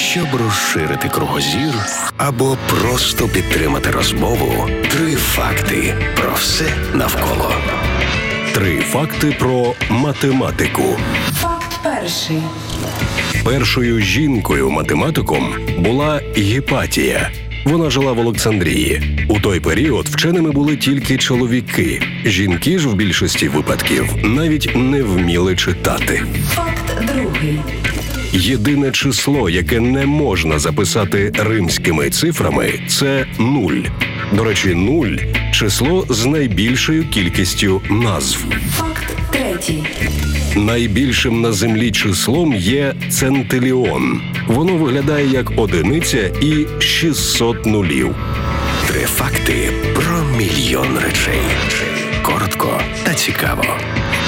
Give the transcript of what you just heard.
Щоб розширити кругозір або просто підтримати розмову, 3 факти про все навколо. 3 факти про математику. Факт перший. Першою жінкою-математиком була Гіпатія. Вона жила в Олександрії. У той період вченими були тільки чоловіки. Жінки ж в більшості випадків навіть не вміли читати. Факт другий. Єдине число, яке не можна записати римськими цифрами, це 0. До речі, 0 – число з найбільшою кількістю назв. Факт третій. Найбільшим на землі числом є центиліон. Воно виглядає як одиниця і 600 нулів. 3 факти про мільйон речей. Коротко та цікаво.